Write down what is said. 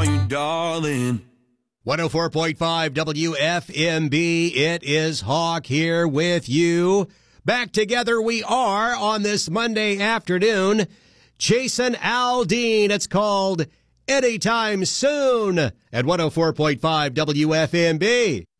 call you darling. 104.5 WFMB. It is Hawk here with you. Back together we are on this Monday afternoon. Jason Aldean. It's called Anytime Soon at 104.5 WFMB.